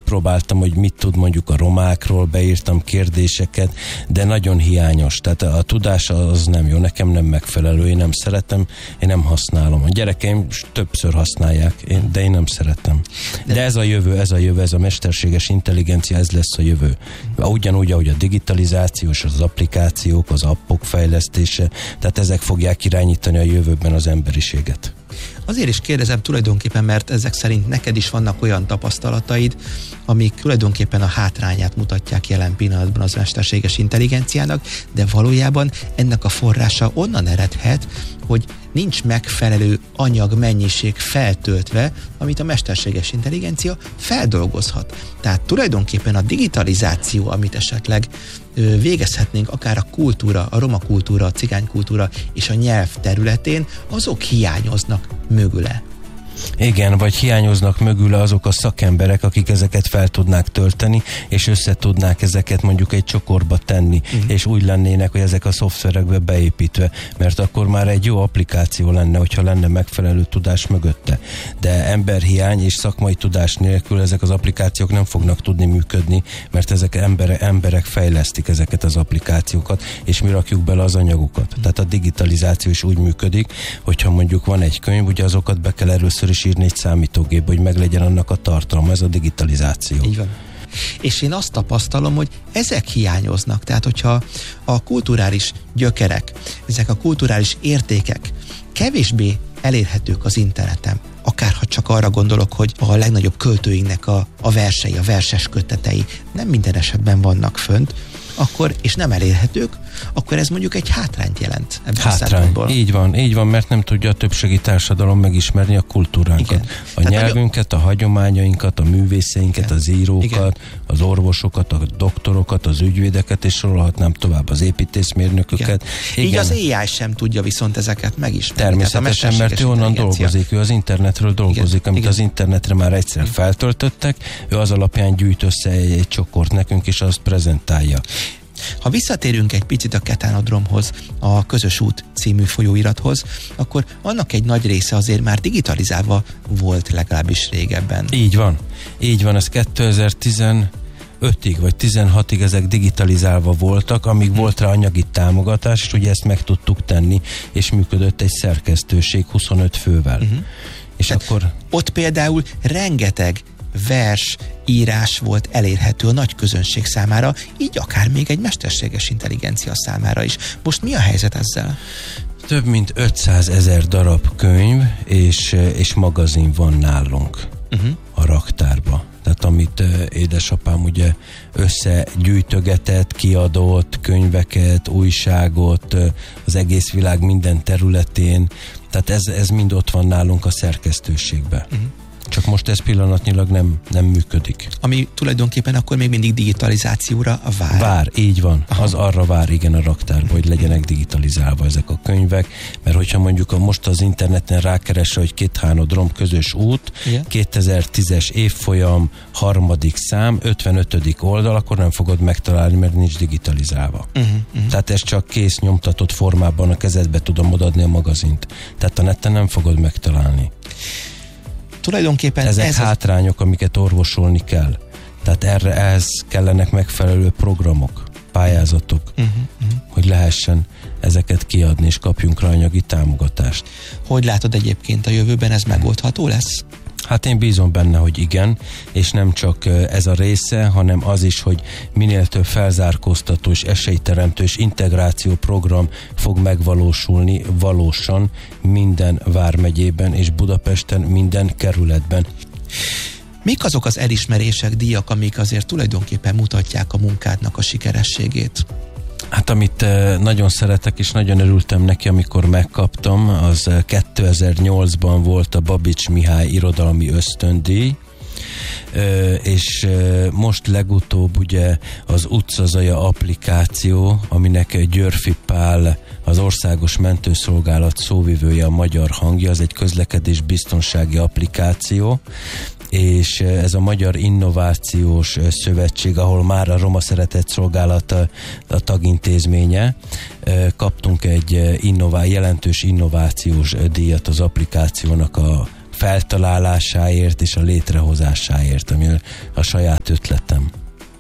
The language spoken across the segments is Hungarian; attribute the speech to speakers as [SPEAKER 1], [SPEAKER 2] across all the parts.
[SPEAKER 1] kipróbáltam, hogy mit tud mondjuk a romákról, beírtam kérdéseket, de nagyon hiányos. Tehát a tudás az nem jó, nekem nem megfelelő, én nem szeretem, én nem használom. A gyerekeim többször használják, de én nem szeretem. De ez a jövő, ez a mesterséges intelligencia, ez lesz a jövő. Ugyanúgy, ahogy a digitalizációs, az applikációk, az appok fejlesztése, tehát ezek fogják irányítani a jövőben az emberiséget.
[SPEAKER 2] Azért is kérdezem tulajdonképpen, mert ezek szerint neked is vannak olyan tapasztalataid, amik tulajdonképpen a hátrányát mutatják jelen pillanatban az mesterséges intelligenciának, de valójában ennek a forrása onnan eredhet, hogy nincs megfelelő anyagmennyiség feltöltve, amit a mesterséges intelligencia feldolgozhat. Tehát tulajdonképpen a digitalizáció, amit esetleg végezhetnénk akár a kultúra, a roma kultúra, a cigány kultúra és a nyelv területén, azok hiányoznak mögüle.
[SPEAKER 1] Igen, vagy hiányoznak mögüle azok a szakemberek, akik ezeket fel tudnák tölteni, és össze tudnák ezeket mondjuk egy csokorba tenni, és úgy lennének, hogy ezek a szoftverekbe beépítve, mert akkor már egy jó applikáció lenne, hogyha lenne megfelelő tudás mögötte. De emberhiány és szakmai tudás nélkül ezek az applikációk nem fognak tudni működni, mert ezek emberek fejlesztik ezeket az applikációkat, és mi rakjuk bele az anyagokat. Tehát a digitalizáció is úgy működik, hogyha mondjuk van egy könyv, ugye azokat be kell először is írni egy számítógépbe, hogy meglegyen annak a tartalma, ez a digitalizáció.
[SPEAKER 2] Így van. És én azt tapasztalom, hogy ezek hiányoznak. Tehát, hogyha a kulturális gyökerek, ezek a kulturális értékek kevésbé elérhetők az interneten, akár ha csak arra gondolok, hogy a legnagyobb költőinknek a versei, a verses kötetei nem minden esetben vannak fönt, akkor, és nem elérhetők, akkor ez mondjuk egy hátrányt jelent ebből a szempontból.
[SPEAKER 1] Így van, mert nem tudja a többségi társadalom megismerni a kultúránkat. Igen. A nyelvünket, a hagyományainkat, a művészeinket, az írókat, igen, az orvosokat, a doktorokat, az ügyvédeket, és sorolhatnám tovább az építészmérnököket.
[SPEAKER 2] Igen. Így az AI sem tudja viszont ezeket megismerni.
[SPEAKER 1] Természetesen, mert ő onnan dolgozik, ő az internetről dolgozik, igen, amit az internetre már egyszer feltöltöttek, ő az alapján gyűjt össze egy csokort nekünk, és azt prezentálja.
[SPEAKER 2] Ha visszatérünk egy picit a Ketánodromhoz, a Közös út című folyóirathoz, akkor annak egy nagy része azért már digitalizálva volt legalábbis régebben.
[SPEAKER 1] Így van, ez 2015-ig vagy 16-ig ezek digitalizálva voltak, amíg volt rá anyagi támogatás, és ugye ezt meg tudtuk tenni, és működött egy szerkesztőség 25 fővel. És
[SPEAKER 2] tehát akkor ott például rengeteg vers, írás volt elérhető a nagy közönség számára, így akár még egy mesterséges intelligencia számára is. Most mi a helyzet ezzel?
[SPEAKER 1] Több mint 500 000 darab könyv és magazin van nálunk a raktárba. Tehát amit édesapám ugye összegyűjtögetett, kiadott könyveket, újságot, az egész világ minden területén, tehát ez mind ott van nálunk a szerkesztőségben. Csak most ez pillanatnyilag nem működik.
[SPEAKER 2] Ami tulajdonképpen akkor még mindig digitalizációra vár.
[SPEAKER 1] Vár, így van. Aha. Az arra vár, igen, a raktárba, hogy legyenek digitalizálva ezek a könyvek, mert hogyha mondjuk most az interneten rákeresse, hogy Ketánodrom közös út, igen, 2010-es évfolyam, 3. szám, 55. oldal, akkor nem fogod megtalálni, mert nincs digitalizálva. Tehát ez csak kész nyomtatott formában a kezedbe tudom odaadni a magazint. Tehát a neten nem fogod megtalálni.
[SPEAKER 2] Tulajdonképpen
[SPEAKER 1] ezek hátrányok, amiket orvosolni kell. Tehát ehhez kellenek megfelelő programok, pályázatok, hogy lehessen ezeket kiadni, és kapjunk rá anyagi támogatást.
[SPEAKER 2] Hogy látod egyébként a jövőben, ez megoldható lesz?
[SPEAKER 1] Hát én bízom benne, hogy igen, és nem csak ez a része, hanem az is, hogy minél több felzárkóztató és esélyteremtő és integráció program fog megvalósulni valósan minden vármegyében és Budapesten minden kerületben.
[SPEAKER 2] Mik azok az elismerések, díjak, amik azért tulajdonképpen mutatják a munkádnak a sikerességét?
[SPEAKER 1] Hát amit nagyon szeretek, és nagyon örültem neki, amikor megkaptam, az 2008-ban volt a Babics Mihály irodalmi ösztöndíj, és most legutóbb ugye az Utcazaja applikáció, aminek Györfi Pál, az Országos Mentőszolgálat szóvivője, a Magyar Hangja, az egy közlekedés biztonsági applikáció, és ez a Magyar Innovációs Szövetség, ahol már a Roma Szeretett Szolgálat a tagintézménye, kaptunk egy jelentős innovációs díjat az applikációnak a feltalálásáért és a létrehozásáért, ami a saját ötletem.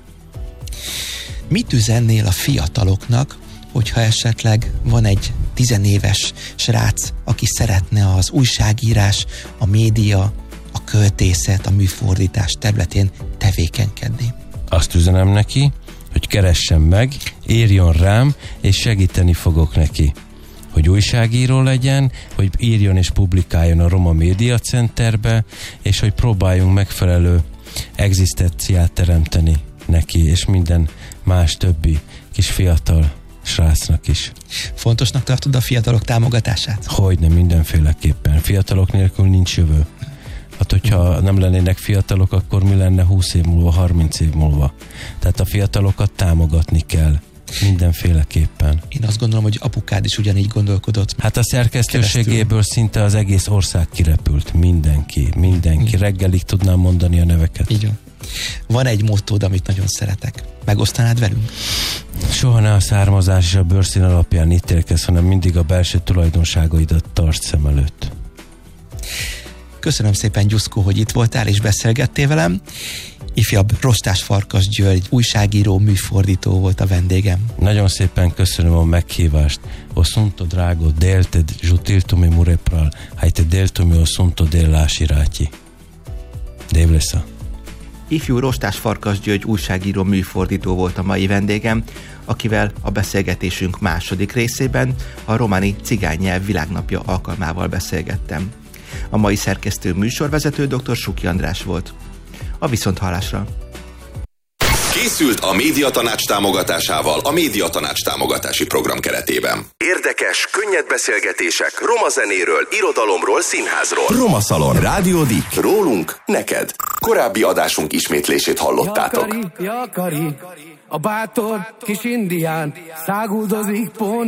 [SPEAKER 2] Mit üzennél a fiataloknak, hogyha esetleg van egy 10 éves srác, aki szeretne az újságírás, a média, a költészet, a műfordítás területén tevékenykedni?
[SPEAKER 1] Azt üzenem neki, hogy keressen meg, írjon rám, és segíteni fogok neki. Hogy újságíró legyen, hogy írjon és publikáljon a Roma Média Centerbe, és hogy próbáljunk megfelelő egzisztenciát teremteni neki, és minden más többi kis fiatal srácnak is.
[SPEAKER 2] Fontosnak tartod a fiatalok támogatását?
[SPEAKER 1] Hogyne, mindenféleképpen. Fiatalok nélkül nincs jövő. Hát, hogyha nem lennének fiatalok, akkor mi lenne 20 év múlva, 30 év múlva? Tehát a fiatalokat támogatni kell. Mindenféleképpen.
[SPEAKER 2] Én azt gondolom, hogy apukád is ugyanígy gondolkodott.
[SPEAKER 1] Hát a szerkesztőségéből szinte az egész ország kirepült. Mindenki. Reggelig tudnám mondani a neveket.
[SPEAKER 2] Így van. Van egy mottód, amit nagyon szeretek. Megosztanád velünk?
[SPEAKER 1] Soha ne a származás és a bőrszín alapján ítélkezz, hanem mindig a belső tulajdonságaidat tarts szem előtt.
[SPEAKER 2] Köszönöm szépen, Gyuszkó, hogy itt voltál és beszélgettél velem. Ifjabb Rostás Farkas György, újságíró, műfordító volt a vendégem.
[SPEAKER 1] Nagyon szépen köszönöm a meghívást. Osunto drago, delte žutiltumi murepral, hajte deltumi osunto dellási ráti. Dévlesza.
[SPEAKER 2] Ifjú Rostás Farkas György újságíró, műfordító volt a mai vendégem, akivel a beszélgetésünk második részében a románi cigánynyelv világnapja alkalmával beszélgettem. A mai szerkesztő műsorvezető dr. Suki András volt. A viszonthallásra.
[SPEAKER 3] Készült a Médiatanács támogatásával a Médiatanács támogatási program keretében. Érdekes, könnyed beszélgetések roma zenéről, irodalomról, színházról. Roma Szalon, Rádió Dik. Rólunk, neked. Korábbi adásunk ismétlését hallottátok.
[SPEAKER 4] Jakari, a bátor kis indián száguldozik pont.